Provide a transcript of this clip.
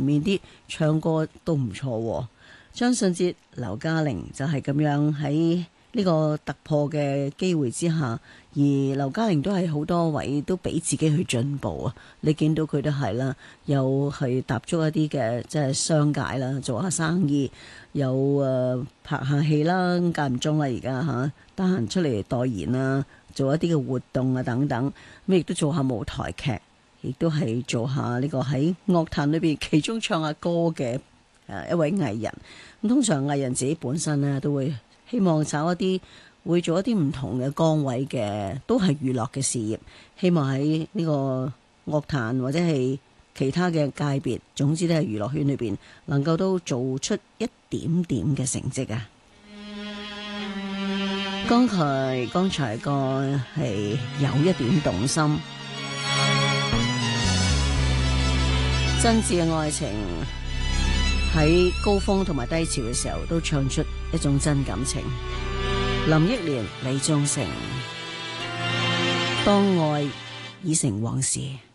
面啲，唱歌都唔錯。張信哲、劉嘉玲就係咁樣喺呢個突破嘅機會之下，而劉嘉玲都係好多位都俾自己去進步啊！你見到佢都係啦，又係踏足一啲嘅即係商界啦，做下生意，又拍下戲啦，間唔中啦而家嚇，得閒出嚟代言啦，做一啲嘅活動啊等等，咁亦都做下舞台劇，亦都係做下呢個喺樂壇裏邊其中唱下歌嘅一位藝人。咁通常藝人自己本身呢都會希望找一啲會做一啲唔同嘅崗位嘅，都係娛樂嘅事業。希望喺呢個樂壇或者係其他嘅界別，總之都係娛樂圈裏邊能夠都做出一點點嘅成績啊！剛才個係有一點動心，真摯嘅愛情喺高峰同埋低潮嘅時候都唱出一種真感情。林憶蓮、李宗盛，當愛已成往事。